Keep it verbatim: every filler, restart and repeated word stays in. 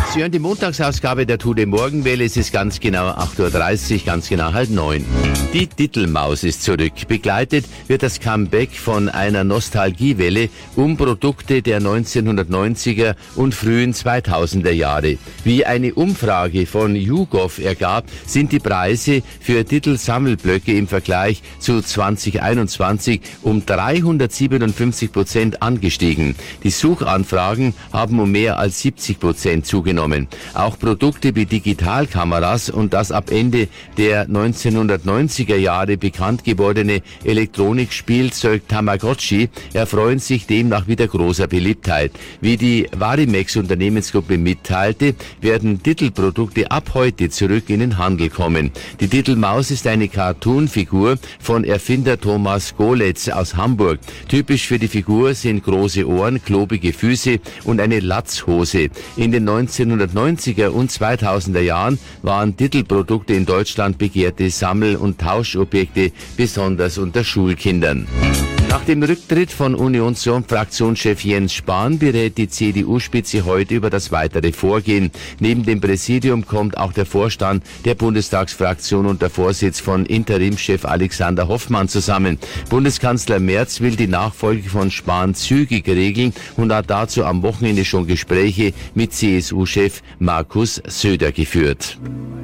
Sie hören die Montagsausgabe der Tour de Morgenwelle. Es ist ganz genau acht Uhr dreißig, ganz genau halb neun. Die Dittelmaus ist zurück. Begleitet wird das Comeback von einer Nostalgiewelle um Produkte der neunzehnhundertneunziger und frühen zweitausender Jahre. Wie eine Umfrage von YouGov ergab, sind die Preise für Dittel-Sammelblöcke im Vergleich zu zweitausendeinundzwanzig um dreihundertsiebenundfünfzig Prozent angestiegen. Die Suchanfragen haben um mehr als siebzig Prozent zugenommen. Auch Produkte wie Digitalkameras und das ab Ende der neunzehnhundertneunziger Jahre bekannt gewordene Elektronikspielzeug Tamagotchi erfreuen sich demnach wieder großer Beliebtheit. Wie die Varimex Unternehmensgruppe mitteilte, werden Dittel-Produkte ab heute zurück in den Handel kommen. Die Dittelmaus ist eine Cartoon-Figur von Erfinder Thomas Goletz aus Hamburg. Typisch für die Figur sind große Ohren, klobige Füße und eine Latzhose. In den neunzehnhundertneunziger und zweitausender Jahren waren Dittel-Produkte in Deutschland begehrte Sammel- und Tauschobjekte, besonders unter Schulkindern. Nach dem Rücktritt von Unionsfraktionschef Jens Spahn berät die C D U-Spitze heute über das weitere Vorgehen. Neben dem Präsidium kommt auch der Vorstand der Bundestagsfraktion und der Vorsitz von Interimschef Alexander Hoffmann zusammen. Bundeskanzler Merz will die Nachfolge von Spahn zügig regeln und hat dazu am Wochenende schon Gespräche mit C S U-Chef Markus Söder geführt.